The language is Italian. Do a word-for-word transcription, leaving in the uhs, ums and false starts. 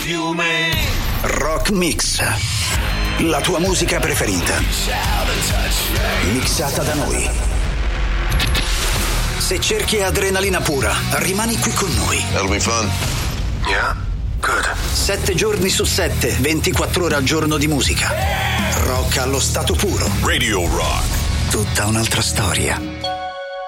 fiume. Rock Mix. La tua musica preferita. Mixata da noi. Se cerchi adrenalina pura, rimani qui con noi. That'll be fun. Yeah, good. Sette giorni su sette, ventiquattro ore al giorno di musica. Rock allo stato puro. Radio Rock. Tutta un'altra storia.